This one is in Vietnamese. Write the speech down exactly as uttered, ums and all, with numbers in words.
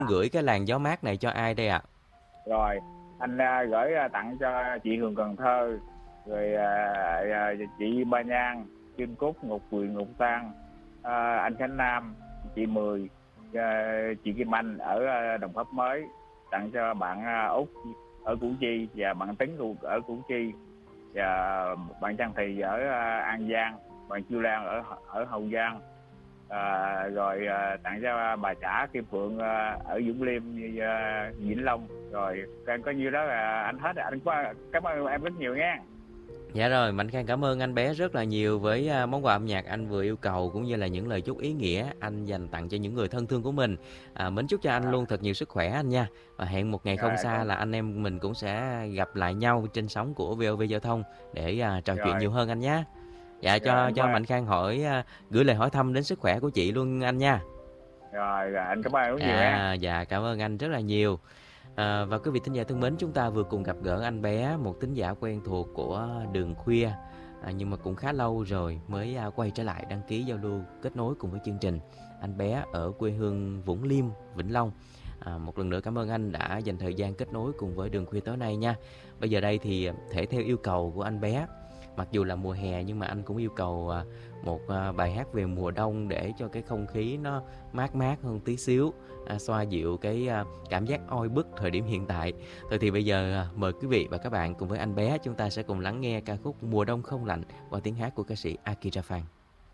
Gửi cái làn gió mát này cho ai đây ạ? Rồi, anh à, gửi à, tặng cho chị Hường Cần Thơ, rồi à, à, chị Ba Nhan, Kim Cúc, Ngục Quyền, Ngục Sang, à, anh Khánh Nam, chị Mười, à, chị Kim Anh ở à, Đồng Tháp Mới, tặng cho bạn à, Út ở Củ Chi và bạn Tấn ở Củ Chi, và bạn Trang Thì ở à, An Giang, bạn Chu Lan ở ở Hậu Giang. À, rồi à, tặng cho bà xã Kim Phượng à, ở Vũng Liêm, à, Vĩnh Long. Rồi cái có nhiêu đó là anh hết rồi. Anh có cảm ơn em rất nhiều nha. Dạ rồi, Mạnh Khang cảm ơn anh bé rất là nhiều với à, món quà âm nhạc anh vừa yêu cầu cũng như là những lời chúc ý nghĩa anh dành tặng cho những người thân thương của mình. À, mến chúc cho anh À, luôn thật nhiều sức khỏe anh nha. Và hẹn một ngày không rồi xa cảm là anh em mình cũng sẽ gặp lại nhau trên sóng của vê o vê Giao thông để à, trò chuyện rồi nhiều hơn anh nhé. Dạ rồi cho anh cảm cho ơn. Mạnh Khang hỏi à, gửi lời hỏi thăm đến sức khỏe của chị luôn anh nha. Rồi, rồi anh cảm ơn rất nhiều nha. À, dạ cảm ơn anh rất là nhiều. À, và quý vị thính giả thân mến, chúng ta vừa cùng gặp gỡ anh bé, một thính giả quen thuộc của Đường Khuya. À, nhưng mà cũng khá lâu rồi mới à, quay trở lại đăng ký giao lưu kết nối cùng với chương trình. Anh bé ở quê hương Vũng Liêm, Vĩnh Long. À, một lần nữa cảm ơn anh đã dành thời gian kết nối cùng với Đường Khuya tối nay nha. Bây giờ đây thì thể theo yêu cầu của anh bé, mặc dù là mùa hè nhưng mà anh cũng yêu cầu à, một à, bài hát về mùa đông để cho cái không khí nó mát mát hơn tí xíu, à, xoa dịu cái à, cảm giác oi bức thời điểm hiện tại. Thôi thì bây giờ à, mời quý vị và các bạn cùng với anh bé chúng ta sẽ cùng lắng nghe ca khúc Mùa Đông Không Lạnh qua tiếng hát của ca sĩ Akira Phan.